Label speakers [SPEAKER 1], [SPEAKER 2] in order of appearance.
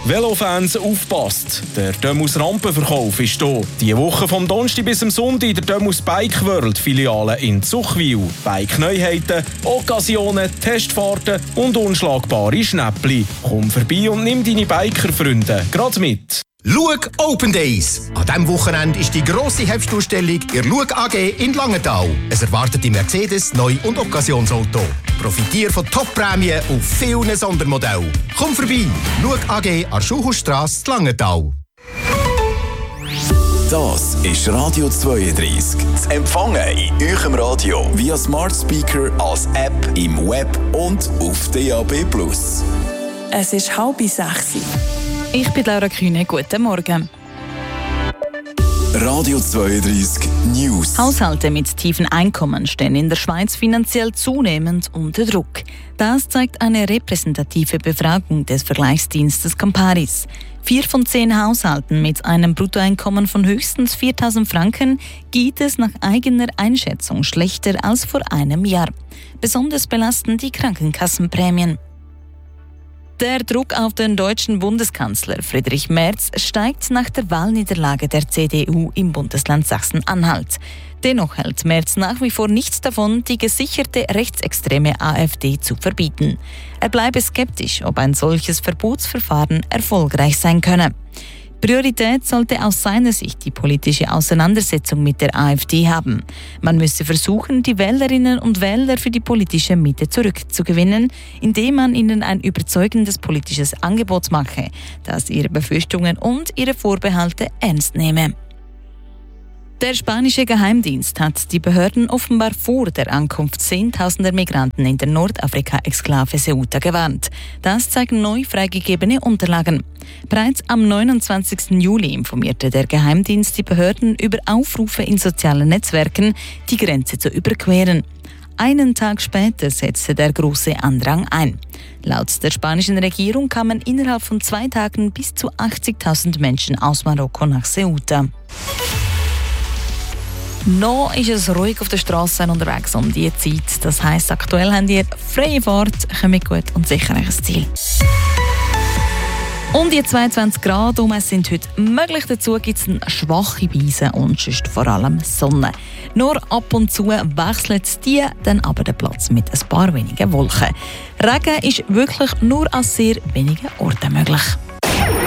[SPEAKER 1] Velofans, aufpasst! Der Dömus Rampenverkauf ist hier. Die Woche vom Donnerstag bis zum Sonntag in der Dömus Bike World Filiale in Zuchwil. Bike-Neuheiten, Occasionen, Testfahrten und unschlagbare Schnäppli. Komm vorbei und nimm deine Biker-Freunde gerade mit.
[SPEAKER 2] Look Open Days. An diesem Wochenende ist die grosse Herbstausstellung in der Look AG in Langenthal. Es erwartet die Mercedes Neu- und Occasionsauto. Profitiere von Top-Prämien auf vielen Sondermodellen. Komm vorbei. Look AG an der Schulhausstrasse in Langenthal.
[SPEAKER 3] Das ist Radio 32. Zu empfangen in eurem Radio via Smart Speaker, als App, im Web und auf DAB+.
[SPEAKER 4] Es ist 5:30.
[SPEAKER 5] Ich bin Laura Kühne. Guten Morgen.
[SPEAKER 3] Radio 32 News.
[SPEAKER 5] Haushalte mit tiefen Einkommen stehen in der Schweiz finanziell zunehmend unter Druck. Das zeigt eine repräsentative Befragung des Vergleichsdienstes Camparis. 4 von 10 Haushalten mit einem Bruttoeinkommen von höchstens 4.000 Franken geht es nach eigener Einschätzung schlechter als vor einem Jahr. Besonders belasten die Krankenkassenprämien. Der Druck auf den deutschen Bundeskanzler Friedrich Merz steigt nach der Wahlniederlage der CDU im Bundesland Sachsen-Anhalt. Dennoch hält Merz nach wie vor nichts davon, die gesicherte rechtsextreme AfD zu verbieten. Er bleibe skeptisch, ob ein solches Verbotsverfahren erfolgreich sein könne. Priorität sollte aus seiner Sicht die politische Auseinandersetzung mit der AfD haben. Man müsse versuchen, die Wählerinnen und Wähler für die politische Mitte zurückzugewinnen, indem man ihnen ein überzeugendes politisches Angebot mache, das ihre Befürchtungen und ihre Vorbehalte ernst nehme. Der spanische Geheimdienst hat die Behörden offenbar vor der Ankunft zehntausender Migranten in der Nordafrika-Exklave Ceuta gewarnt. Das zeigen neu freigegebene Unterlagen. Bereits am 29. Juli informierte der Geheimdienst die Behörden über Aufrufe in sozialen Netzwerken, die Grenze zu überqueren. Einen Tag später setzte der große Andrang ein. Laut der spanischen Regierung kamen innerhalb von 2 Tagen bis zu 80.000 Menschen aus Marokko nach Ceuta. Noch ist es ruhig auf der Straße unterwegs um diese Zeit. Das heisst, aktuell habt ihr freie Fahrt, kommt gut und sicher ins Ziel. Und die 22 Grad sind heute möglich. Dazu gibt es eine schwache Brise und sonst vor allem Sonne. Nur ab und zu wechselt die dann aber den Platz mit ein paar wenigen Wolken. Regen ist wirklich nur an sehr wenigen Orten möglich.